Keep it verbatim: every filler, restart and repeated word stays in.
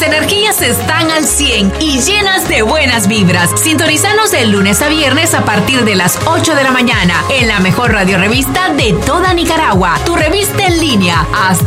energías están al cien y llenas de buenas vibras. Sintonizanos de lunes a viernes a partir de las ocho de la mañana en la mejor radio revista de toda Nicaragua. Tu revista en línea. Hasta